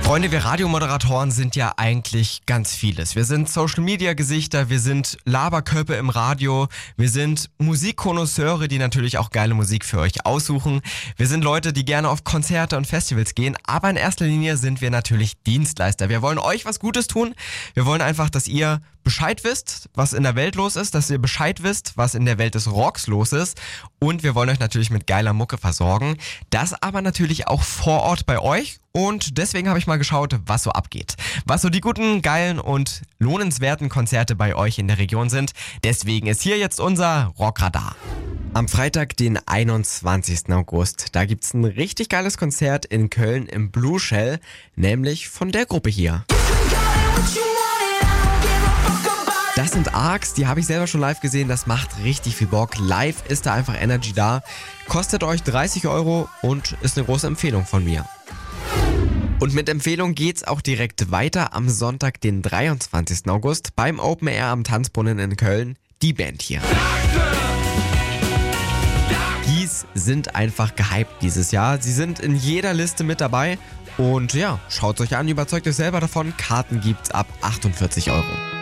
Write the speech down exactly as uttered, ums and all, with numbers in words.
Freunde, wir Radiomoderatoren sind ja eigentlich ganz vieles. Wir sind Social-Media-Gesichter, wir sind Laberköpfe im Radio, wir sind Musikkonnoisseure, die natürlich auch geile Musik für euch aussuchen. Wir sind Leute, die gerne auf Konzerte und Festivals gehen, aber in erster Linie sind wir natürlich Dienstleister. Wir wollen euch was Gutes tun. Wir wollen einfach, dass ihr Bescheid wisst, was in der Welt los ist, dass ihr Bescheid wisst, was in der Welt des Rocks los ist, und wir wollen euch natürlich mit geiler Mucke versorgen. Das aber natürlich auch vor Ort bei euch, und deswegen habe ich mal geschaut, was so abgeht. Was so die guten, geilen und lohnenswerten Konzerte bei euch in der Region sind. Deswegen ist hier jetzt unser Rockradar. Am Freitag, den einundzwanzigsten August, da gibt's ein richtig geiles Konzert in Köln im Blue Shell, nämlich von der Gruppe hier. Das sind Arcs, die habe ich selber schon live gesehen, das macht richtig viel Bock. Live ist da einfach Energy da, kostet euch dreißig Euro und ist eine große Empfehlung von mir. Und mit Empfehlung geht's auch direkt weiter am Sonntag, den dreiundzwanzigsten August, beim Open Air am Tanzbrunnen in Köln, die Band hier. Gies sind einfach gehypt dieses Jahr, sie sind in jeder Liste mit dabei und ja, schaut's euch an, überzeugt euch selber davon, Karten gibt's ab achtundvierzig Euro.